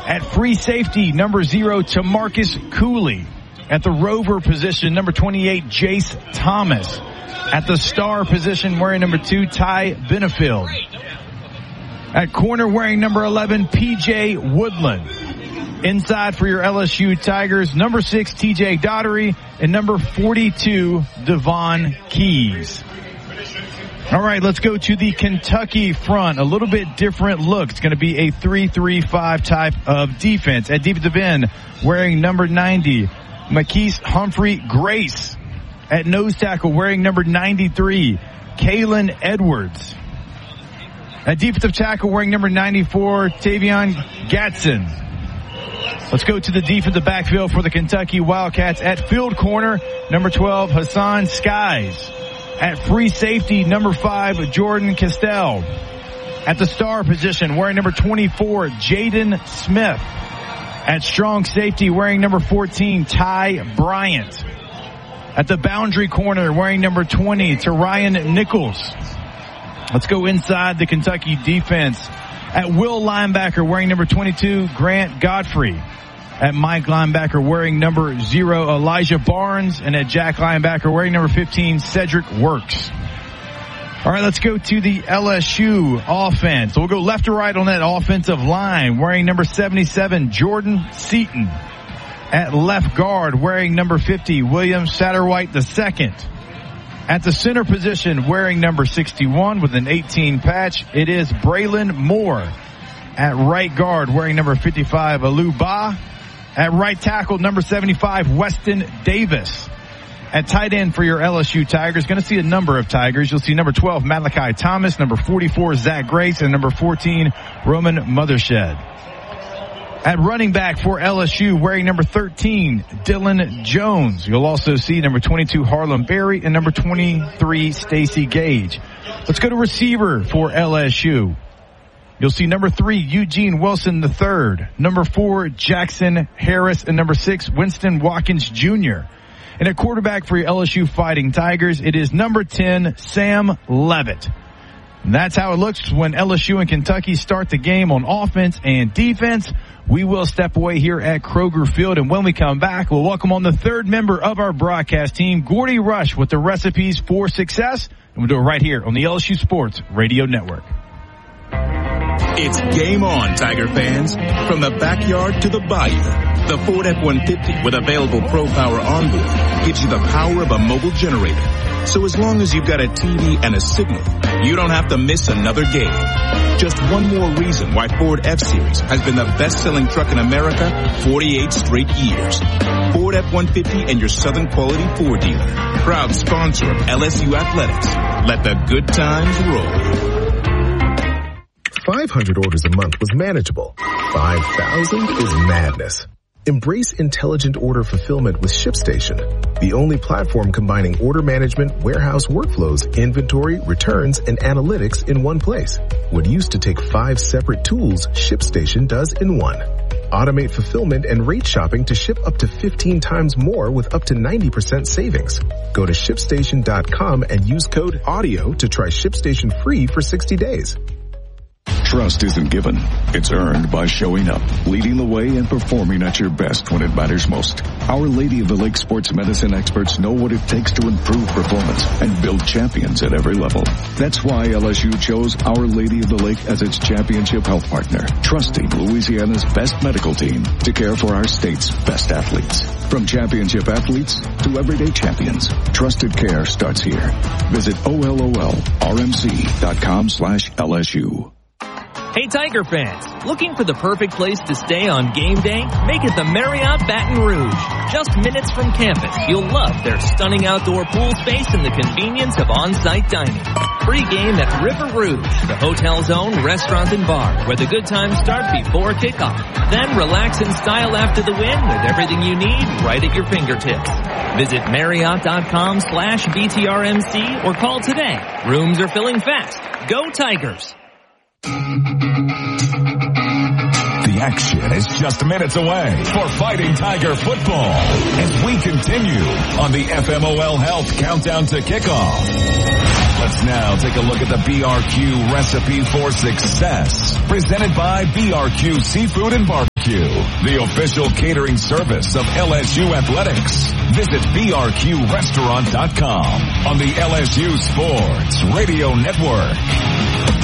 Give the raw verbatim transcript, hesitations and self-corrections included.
At free safety, number zero, Tamarcus Cooley. At the rover position, number twenty-eight, Jace Thomas. At the star position, wearing number two, Ty Benefield. At corner, wearing number eleven, P J Woodland. Inside for your L S U Tigers, number six, T J Daugherty, and number forty-two, Devon Keys. All right, let's go to the Kentucky front. A little bit different look. It's going to be a three three five type of defense. At defensive end, wearing number ninety, Makise Humphrey Grace. At nose tackle, wearing number ninety-three, Kalen Edwards. At defensive tackle, wearing number ninety-four, Tavion Gatson. Let's go to the defensive backfield for the Kentucky Wildcats. At field corner, number twelve, Hassan Skies. At free safety, number five, Jordan Castell. At the star position, wearing number twenty-four, Jaden Smith. At strong safety, wearing number fourteen, Ty Bryant. At the boundary corner, wearing number twenty, Tarian Nichols. Let's go inside the Kentucky defense. At will linebacker, wearing number twenty-two, Grant Godfrey. At Mike linebacker, wearing number zero, Elijah Barnes. And at Jack linebacker, wearing number fifteen, Cedric Works. All right, let's go to the L S U offense. So we'll go left to right on that offensive line. Wearing number seventy-seven, Jordan Seaton. At left guard, wearing number fifty, William Satterwhite the second. At the center position, wearing number sixty-one with an eighteen patch, it is Braylon Moore. At right guard, wearing number fifty-five, Alou Ba. At right tackle, number seventy-five, Weston Davis. At tight end for your L S U Tigers, going to see a number of Tigers. You'll see number twelve, Malachi Thomas, number forty-four, Zach Grace, and number fourteen, Roman Mothershed. At running back for L S U, wearing number thirteen, Dylan Jones. You'll also see number twenty-two, Harlem Berry, and number twenty-three, Stacy Gage. Let's go to receiver for L S U. You'll see number three, Eugene Wilson the third, number four, Jackson Harris, and number six, Winston Watkins Junior And at quarterback for your L S U Fighting Tigers, it is number ten, Sam Levitt. And that's how it looks when L S U and Kentucky start the game on offense and defense. We will step away here at Kroger Field, and when we come back, we'll welcome on the third member of our broadcast team, Gordy Rush, with the recipes for success. And we'll do it right here on the L S U Sports Radio Network. It's game on, Tiger fans. From the backyard to the bayou, the Ford F one fifty with available Pro Power onboard gives you the power of a mobile generator. So as long as you've got a T V and a signal, you don't have to miss another game. Just one more reason why Ford F-Series has been the best-selling truck in America forty-eight straight years. Ford F one fifty and your Southern Quality Ford dealer. Proud sponsor of L S U Athletics. Let the good times roll. five hundred orders a month was manageable. five thousand is madness. Embrace intelligent order fulfillment with ShipStation, the only platform combining order management, warehouse workflows, inventory, returns, and analytics in one place. What used to take five separate tools, ShipStation does in one. Automate fulfillment and rate shopping to ship up to fifteen times more with up to ninety percent savings. Go to ship station dot com and use code AUDIO to try ShipStation free for sixty days. Trust isn't given. It's earned by showing up, leading the way, and performing at your best when it matters most. Our Lady of the Lake sports medicine experts know what it takes to improve performance and build champions at every level. That's why L S U chose Our Lady of the Lake as its championship health partner, trusting Louisiana's best medical team to care for our state's best athletes. From championship athletes to everyday champions, trusted care starts here. Visit O L O L R M C dot com slash L S U. Hey Tiger fans, looking for the perfect place to stay on game day? Make it the Marriott Baton Rouge. Just minutes from campus, you'll love their stunning outdoor pool space and the convenience of on-site dining. Pre-game at River Rouge, the hotel's own restaurant and bar, where the good times start before kickoff. Then relax in style after the win with everything you need right at your fingertips. Visit Marriott.com slash BTRMC or call today. Rooms are filling fast. Go Tigers! The action is just minutes away for Fighting Tiger football as we continue on the F M O L Health Countdown to Kickoff. Let's now take a look at the B R Q Recipe for Success, presented by B R Q Seafood and Barbecue. Q, the official catering service of L S U Athletics. Visit B R Q restaurant dot com on the L S U Sports Radio Network.